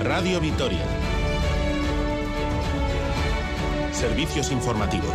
Radio Vitoria. Servicios informativos.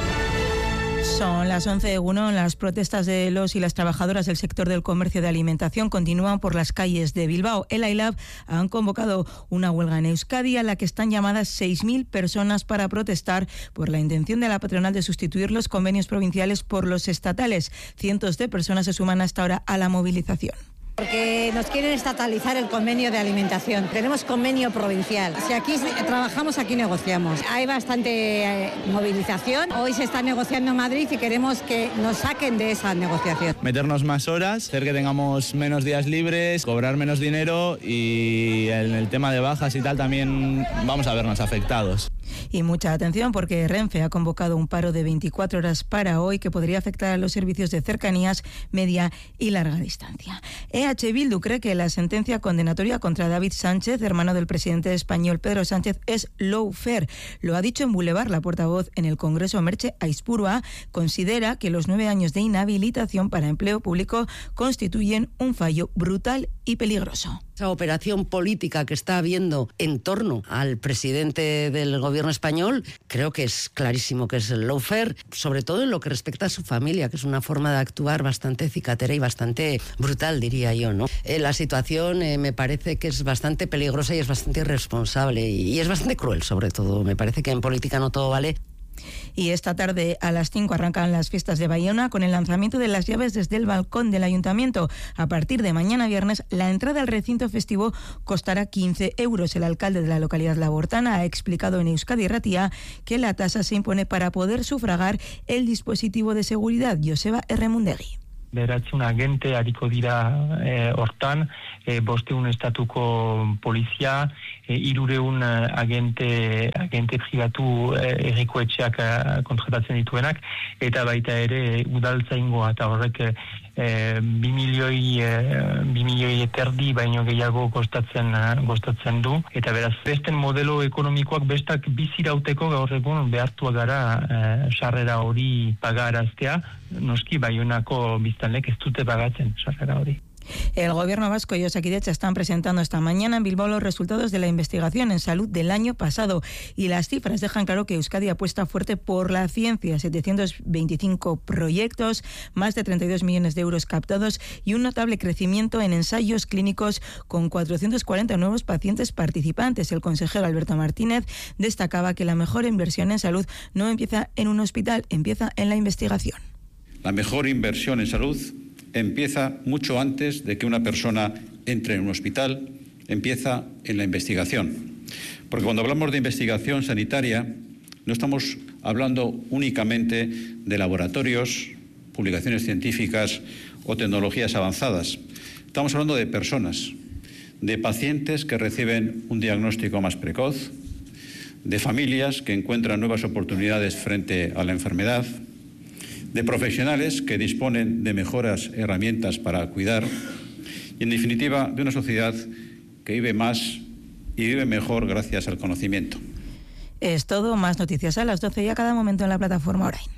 Son las 11:01. Las protestas de los y las trabajadoras del sector del comercio de alimentación continúan por las calles de Bilbao. El AILAB han convocado una huelga en Euskadi a la que están llamadas 6.000 personas para protestar por la intención de la patronal de sustituir los convenios provinciales por los estatales. Cientos de personas se suman hasta ahora a la movilización. Porque nos quieren estatalizar el convenio de alimentación. Tenemos convenio provincial. Si aquí trabajamos, aquí negociamos. Hay bastante movilización. Hoy se está negociando en Madrid y queremos que nos saquen de esa negociación. Meternos más horas, hacer que tengamos menos días libres, cobrar menos dinero y en el tema de bajas y tal también vamos a vernos afectados. Y mucha atención porque Renfe ha convocado un paro de 24 horas para hoy que podría afectar a los servicios de cercanías, media y larga distancia. EH Bildu cree que la sentencia condenatoria contra David Sánchez, hermano del presidente español Pedro Sánchez, es lawfare. Lo ha dicho en Boulevard la portavoz en el Congreso Merche Aizpurua. Considera que los 9 años de inhabilitación para empleo público constituyen un fallo brutal y peligroso. Esa operación política que está habiendo en torno al presidente del gobierno español, creo que es clarísimo que es el lawfare, sobre todo en lo que respecta a su familia, que es una forma de actuar bastante cicatera y bastante brutal, diría yo, ¿no? La situación me parece que es bastante peligrosa y es bastante irresponsable y es bastante cruel, sobre todo. Me parece que en política no todo vale. Y esta tarde a las 5 arrancan las fiestas de Bayona con el lanzamiento de las llaves desde el balcón del ayuntamiento. A partir de mañana viernes, la entrada al recinto festivo costará 15 euros. El alcalde de la localidad labortana ha explicado en Euskadi Irratia que la tasa se impone para poder sufragar el dispositivo de seguridad. Joseba Erremundegi. Beratzen agente hariko dira hortan, 500 estatuko polizia, 300 agente pribatu errikoetxeak kontratatzen dituenak, eta baita ere udaltzaingoa, eta horrek 2 milioi eterdi baino gehiago kostatzen du, eta beraz besten modelo ekonomikoak bestak bizirauteko gaur egun behartua gara sarrera hori pagaraztea, noski Baionako biztanlek ez dute pagatzen sarrera hori. El Gobierno vasco y Osakidetza están presentando esta mañana en Bilbao los resultados de la investigación en salud del año pasado y las cifras dejan claro que Euskadi apuesta fuerte por la ciencia, 725 proyectos, más de 32 millones de euros captados y un notable crecimiento en ensayos clínicos con 440 nuevos pacientes participantes. El consejero Alberto Martínez destacaba que la mejor inversión en salud no empieza en un hospital, empieza en la investigación. La mejor inversión en salud empieza mucho antes de que una persona entre en un hospital, empieza en la investigación. Porque cuando hablamos de investigación sanitaria, no estamos hablando únicamente de laboratorios, publicaciones científicas o tecnologías avanzadas. Estamos hablando de personas, de pacientes que reciben un diagnóstico más precoz, de familias que encuentran nuevas oportunidades frente a la enfermedad, de profesionales que disponen de mejores herramientas para cuidar y, en definitiva, de una sociedad que vive más y vive mejor gracias al conocimiento. Es todo, más noticias a las 12 y a cada momento en la plataforma Orain.